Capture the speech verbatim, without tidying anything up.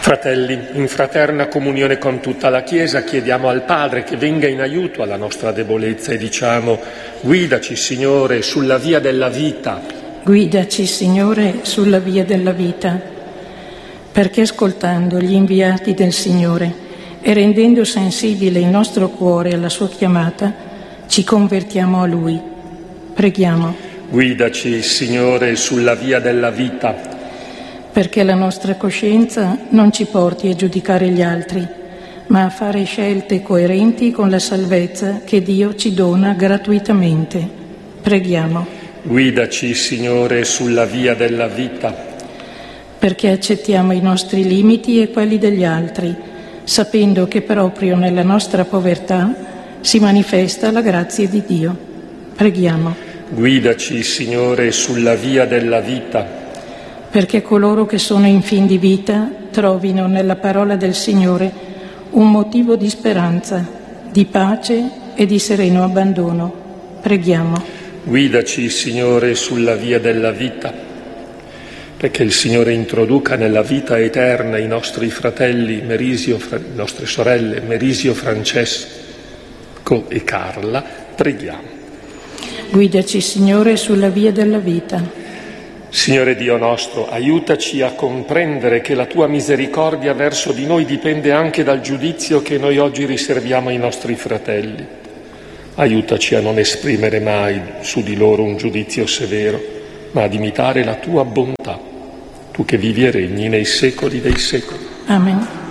Fratelli, in fraterna comunione con tutta la Chiesa, chiediamo al Padre che venga in aiuto alla nostra debolezza e diciamo: guidaci, Signore, sulla via della vita. Guidaci, Signore, sulla via della vita, perché ascoltando gli inviati del Signore e rendendo sensibile il nostro cuore alla sua chiamata, ci convertiamo a Lui. Preghiamo. Guidaci, Signore, sulla via della vita, perché la nostra coscienza non ci porti a giudicare gli altri, ma a fare scelte coerenti con la salvezza che Dio ci dona gratuitamente. Preghiamo. Guidaci, Signore, sulla via della vita, perché accettiamo i nostri limiti e quelli degli altri, sapendo che proprio nella nostra povertà si manifesta la grazia di Dio. Preghiamo. Guidaci, Signore, sulla via della vita, perché coloro che sono in fin di vita trovino nella parola del Signore un motivo di speranza, di pace e di sereno abbandono. Preghiamo. Guidaci, Signore, sulla via della vita, perché il Signore introduca nella vita eterna i nostri fratelli, Merisio, le nostre sorelle, Merisio, Francesco e Carla. Preghiamo. Guidaci, Signore, sulla via della vita. Signore Dio nostro, aiutaci a comprendere che la Tua misericordia verso di noi dipende anche dal giudizio che noi oggi riserviamo ai nostri fratelli. Aiutaci a non esprimere mai su di loro un giudizio severo, ma ad imitare la Tua bontà, Tu che vivi e regni nei secoli dei secoli. Amen.